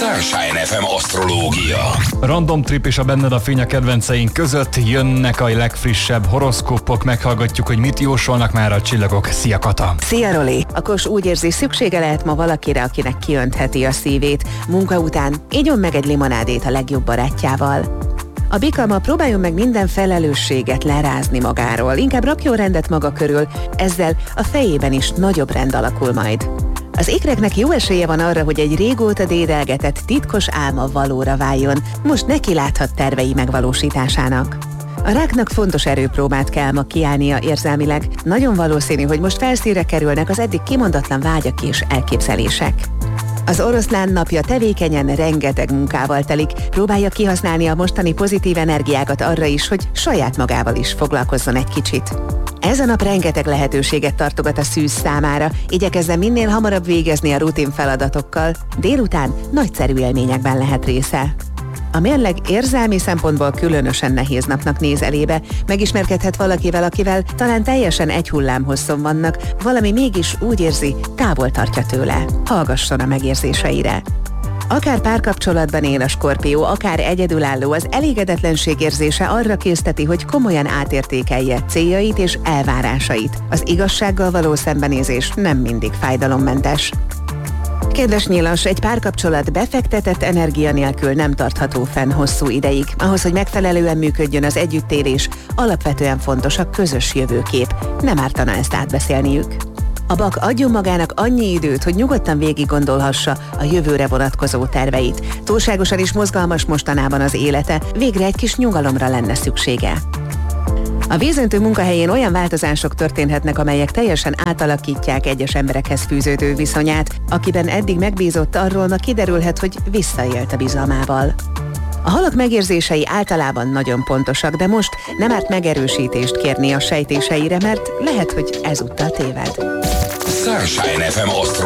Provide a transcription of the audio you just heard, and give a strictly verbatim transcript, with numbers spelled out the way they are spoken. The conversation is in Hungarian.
Sunshine ef em asztrológia. Random trip és a Benned a fény a kedvenceink között jönnek a legfrissebb horoszkópok, meghallgatjuk, hogy mit jósolnak már a csillagok. Szia, Kata! Szia, Roli! A Kos úgy érzi, szüksége lehet ma valakire, akinek kiöntheti a szívét. Munka után igyon meg egy limonádét a legjobb barátjával. A Bika ma próbáljon meg minden felelősséget lerázni magáról, inkább rakjon rendet maga körül, ezzel a fejében is nagyobb rend alakul majd. Az ikreknek jó esélye van arra, hogy egy régóta dédelgetett titkos álma valóra váljon, most neki láthat tervei megvalósításának. A ráknak fontos erőpróbát kell ma kiállnia érzelmileg, nagyon valószínű, hogy most felszínre kerülnek az eddig kimondatlan vágyak és elképzelések. Az oroszlán napja tevékenyen, rengeteg munkával telik, próbálja kihasználni a mostani pozitív energiákat arra is, hogy saját magával is foglalkozzon egy kicsit. Ez a nap rengeteg lehetőséget tartogat a szűz számára, igyekezzen minél hamarabb végezni a rutin feladatokkal, délután nagyszerű élményekben lehet része. A mérleg érzelmi szempontból különösen nehéz napnak néz elébe, megismerkedhet valakivel, akivel talán teljesen egy hullámhosszon vannak, valami mégis úgy érzi, távol tartja tőle. Hallgasson a megérzéseire. Akár párkapcsolatban él a Skorpió, akár egyedülálló, az elégedetlenség érzése arra készteti, hogy komolyan átértékelje céljait és elvárásait. Az igazsággal való szembenézés nem mindig fájdalommentes. Kedves Nyilas, egy párkapcsolat befektetett energia nélkül nem tartható fenn hosszú ideig. Ahhoz, hogy megfelelően működjön az együttélés, alapvetően fontos a közös jövőkép. Nem ártana ezt átbeszélniük. A Bak adjon magának annyi időt, hogy nyugodtan végig gondolhassa a jövőre vonatkozó terveit. Túlságosan is mozgalmas mostanában az élete, végre egy kis nyugalomra lenne szüksége. A vízöntő munkahelyén olyan változások történhetnek, amelyek teljesen átalakítják egyes emberekhez fűződő viszonyát. Akiben eddig megbízott, arról ma kiderülhet, hogy visszaélt a bizalmával. A halak megérzései általában nagyon pontosak, de most nem árt megerősítést kérni a sejtéseire, mert lehet, hogy ezúttal téved. Sunshine ef em asztrológia.